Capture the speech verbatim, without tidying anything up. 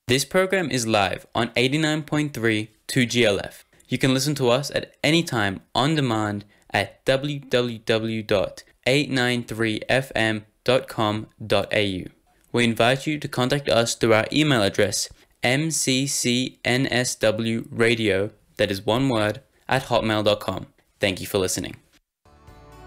This program is live on eighty-nine point three two G L F. You can listen to us at any time on demand at w w w dot eight nine three f m dot com dot a u. We invite you to contact us through our email address m c c n s w radio, that is one word, at hotmail dot com. Thank you for listening.